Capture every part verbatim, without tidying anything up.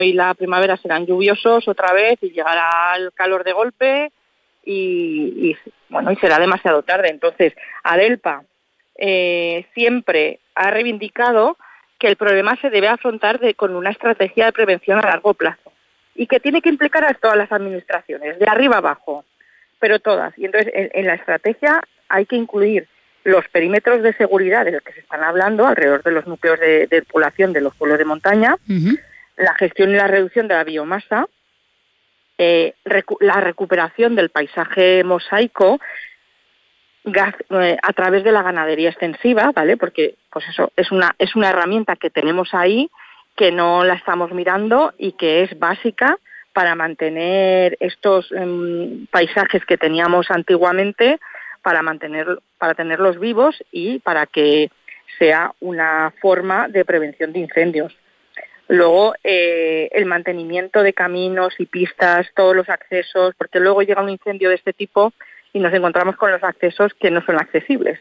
y la primavera serán lluviosos otra vez y llegará el calor de golpe y, y bueno, y será demasiado tarde. Entonces, Adelpa eh, siempre ha reivindicado que el problema se debe afrontar de, con una estrategia de prevención a largo plazo y que tiene que implicar a todas las administraciones, de arriba abajo, pero todas. Y entonces, en, en la estrategia hay que incluir los perímetros de seguridad de los que se están hablando alrededor de los núcleos de, de población de los pueblos de montaña, uh-huh. la gestión y la reducción de la biomasa, eh, recu- la recuperación del paisaje mosaico gas, eh, a través de la ganadería extensiva, ¿vale? Porque pues eso es una es una herramienta que tenemos ahí que no la estamos mirando y que es básica para mantener estos um, paisajes que teníamos antiguamente, para mantener para tenerlos vivos y para que sea una forma de prevención de incendios. Luego, eh, el mantenimiento de caminos y pistas, todos los accesos, porque luego llega un incendio de este tipo y nos encontramos con los accesos que no son accesibles.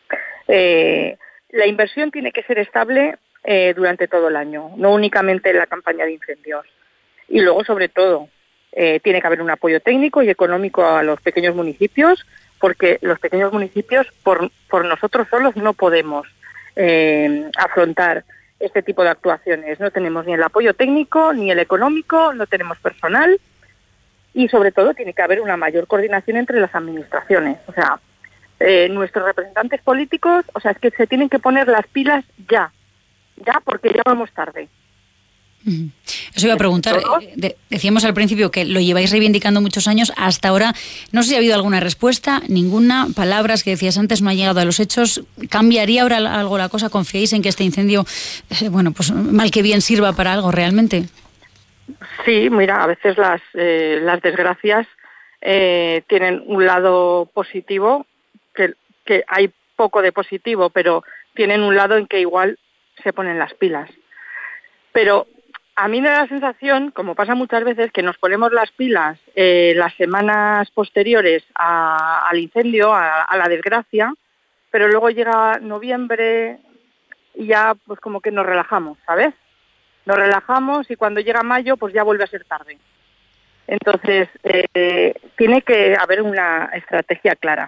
Eh, la inversión tiene que ser estable eh, durante todo el año, no únicamente en la campaña de incendios. Y luego, sobre todo, eh, tiene que haber un apoyo técnico y económico a los pequeños municipios, porque los pequeños municipios, por, por nosotros solos, no podemos eh, afrontar este tipo de actuaciones. No tenemos ni el apoyo técnico, ni el económico, no tenemos personal y, sobre todo, tiene que haber una mayor coordinación entre las administraciones. O sea, eh, nuestros representantes políticos, o sea, es que se tienen que poner las pilas ya, ya, porque ya vamos tarde. Eso iba a preguntar. De, decíamos al principio que lo lleváis reivindicando muchos años. Hasta ahora, no sé si ha habido alguna respuesta, ninguna. Palabras que decías antes no ha llegado a los hechos. ¿Cambiaría ahora algo la cosa? ¿Confiáis en que este incendio, eh, bueno, pues mal que bien sirva para algo realmente? Sí, mira, a veces las, eh, las desgracias eh, tienen un lado positivo, que, que hay poco de positivo, pero tienen un lado en que igual se ponen las pilas. Pero a mí me da la sensación, como pasa muchas veces, que nos ponemos las pilas eh, las semanas posteriores a, al incendio, a, a la desgracia, pero luego llega noviembre y ya pues como que nos relajamos, ¿sabes? Nos relajamos y cuando llega mayo pues ya vuelve a ser tarde. Entonces, eh, tiene que haber una estrategia clara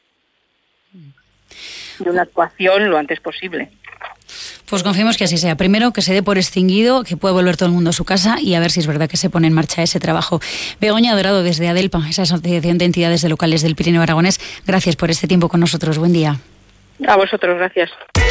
y una actuación lo antes posible. Pues confiemos que así sea. Primero, que se dé por extinguido, que pueda volver todo el mundo a su casa y a ver si es verdad que se pone en marcha ese trabajo. Begoña Dorado, desde Adelpa, esa asociación de entidades locales del Pirineo Aragonés, gracias por este tiempo con nosotros. Buen día. A vosotros, gracias.